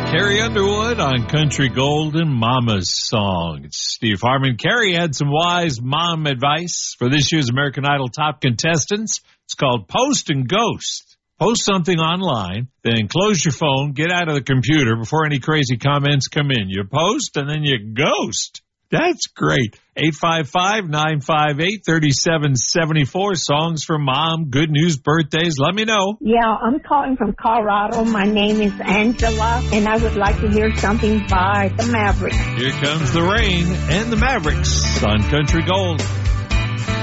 Carrie Underwood on Country Gold and Mama's Song. It's Steve Harmon. Carrie had some wise mom advice for this year's American Idol top contestants. It's called Post and Ghost. Post something online, then close your phone, get out of the computer before any crazy comments come in. You post and then you ghost. That's great. 855-958-3774. Songs for Mom. Good news, birthdays. Let me know. Yeah, I'm calling from Colorado. My name is Angela, and I would like to hear something by the Mavericks. Here comes the rain and the Mavericks on Country Gold.